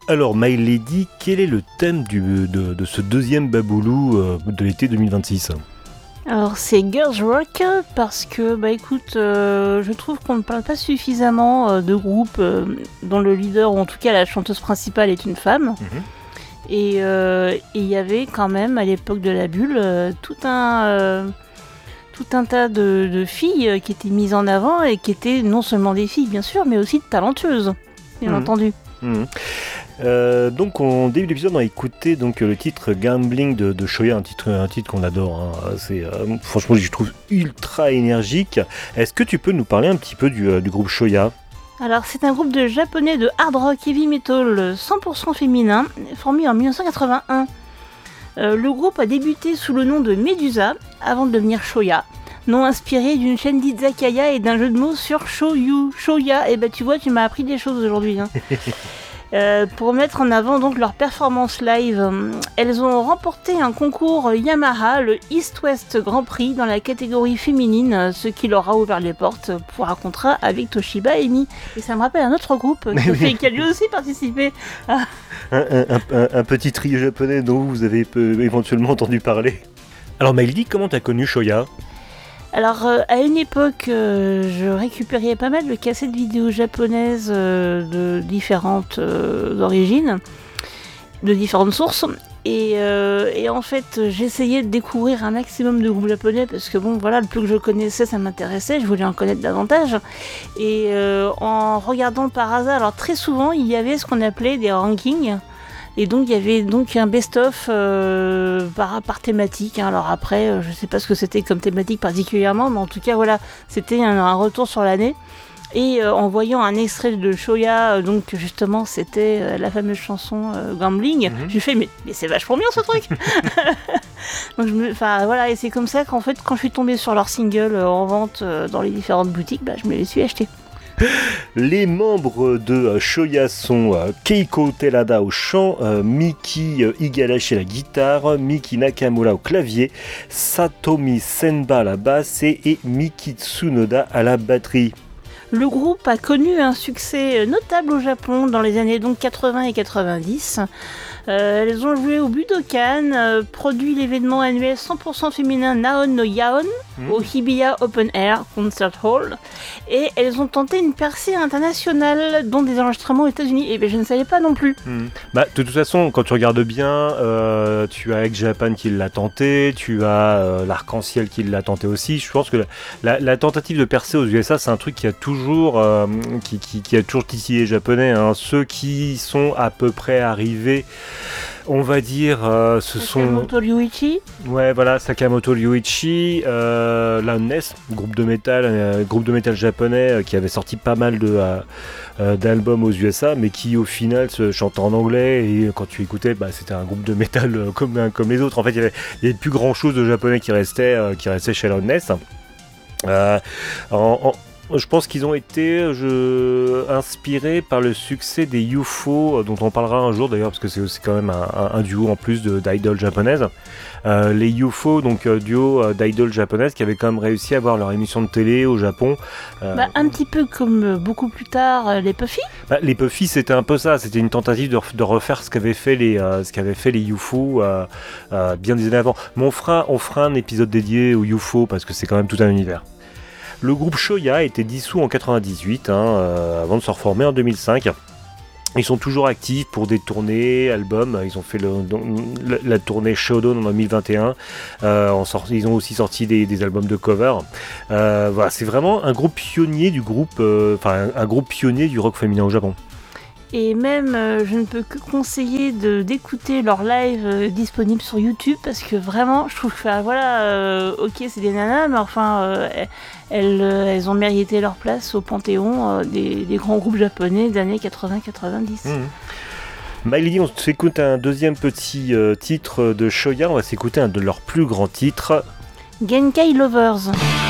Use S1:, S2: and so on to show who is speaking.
S1: Alors, My Lady, quel est le thème de ce deuxième Baboulou de l'été 2026 ?
S2: Alors c'est Girls Rock parce que écoute, je trouve qu'on ne parle pas suffisamment de groupes dont le leader ou en tout cas la chanteuse principale est une femme. Et il y avait quand même à l'époque de la bulle tout un tas de filles qui étaient mises en avant et qui étaient non seulement des filles bien sûr mais aussi talentueuses bien entendu.
S1: Donc en début d'épisode on a écouté donc le titre Gambling de Shoya, un titre qu'on adore, hein. C'est franchement je trouve ultra énergique. Est-ce que tu peux nous parler un petit peu du groupe Shoya ?
S2: Alors c'est un groupe de japonais de hard rock heavy metal 100% féminin formé en 1981. Le groupe a débuté sous le nom de Medusa avant de devenir Shoya, nom inspiré d'une chaîne d'izakaya et d'un jeu de mots sur Shoyu, Shoya. Et tu vois, tu m'as appris des choses aujourd'hui. Hein. Pour mettre en avant donc leur performance live, elles ont remporté un concours Yamaha, le East West Grand Prix dans la catégorie féminine, ce qui leur a ouvert les portes pour un contrat avec Toshiba Emi. Et ça me rappelle un autre groupe qui a lui aussi participé.
S1: Un petit trio japonais dont vous avez éventuellement entendu parler. Alors Maïli, comment t'as connu Shoya ?
S2: Alors, à une époque, je récupérais pas mal de cassettes vidéo japonaises de différentes origines, de différentes sources. Et en fait, j'essayais de découvrir un maximum de groupes japonais parce que le peu que je connaissais, ça m'intéressait, je voulais en connaître davantage. Et en regardant par hasard, alors très souvent, il y avait ce qu'on appelait des rankings. Et donc il y avait donc un best-of par thématique. Hein. Alors après, je sais pas ce que c'était comme thématique particulièrement, mais en tout cas voilà, c'était un retour sur l'année. Et en voyant un extrait de Shoya, donc justement c'était la fameuse chanson Gambling, j'ai fait mais c'est vachement bien ce truc. Donc et c'est comme ça qu'en fait quand je suis tombée sur leur single en vente dans les différentes boutiques, je me les suis achetés.
S1: Les membres de Shoya sont Keiko Terada au chant, Miki Igarashi à la guitare, Miki Nakamura au clavier, Satomi Senba à la basse et Miki Tsunoda à la batterie.
S2: Le groupe a connu un succès notable au Japon dans les années 80 et 90. Elles ont joué au Budokan, produit l'événement annuel 100% féminin Naon no Yaon au Hibiya Open Air Concert Hall, et elles ont tenté une percée internationale, dont des enregistrements aux États-Unis. Et je ne savais pas non plus.
S1: De toute façon, quand tu regardes bien, tu as Egg Japan qui l'a tenté, tu as l'Arc-en-Ciel qui l'a tenté aussi. Je pense que la tentative de percer aux USA, c'est un truc qui a toujours titillé les Japonais. Hein. Ceux qui sont à peu près arrivés, on va dire,
S2: Sakamoto Ryuichi.
S1: Ouais, voilà, Sakamoto Ryuichi, Loudness, groupe de métal japonais qui avait sorti pas mal d'albums aux USA, mais qui au final se chantait en anglais, et quand tu écoutais, c'était un groupe de métal comme les autres. En fait, il y avait plus grand chose de japonais qui restait chez Loudness. Je pense qu'ils ont été inspirés par le succès des UFO, dont on parlera un jour d'ailleurs, parce que c'est aussi quand même un duo en plus d'idoles japonaises. Les UFO, donc duo d'idoles japonaises qui avaient quand même réussi à avoir leur émission de télé au Japon.
S2: Un petit peu comme beaucoup plus tard les Puffy.
S1: Les Puffy, c'était un peu ça, c'était une tentative de refaire ce qu'avaient fait les UFO bien des années avant. Mais on fera un épisode dédié aux UFO parce que c'est quand même tout un univers. Le groupe Shoya a été dissous en 98, avant de se reformer en 2005. Ils sont toujours actifs pour des tournées, albums. Ils ont fait la tournée Showdown en 2021. Ils ont aussi sorti des albums de cover. C'est vraiment un groupe pionnier du groupe rock féminin au Japon.
S2: Et même, je ne peux que conseiller d'écouter leur live disponible sur YouTube, parce que vraiment, je trouve que, ok, c'est des nanas, mais enfin, elles ont mérité leur place au panthéon des grands groupes japonais des années 80-90.
S1: Maïli, on s'écoute un deuxième petit titre de Shoya. On va s'écouter un de leurs plus grands titres,
S2: Genkai Lovers.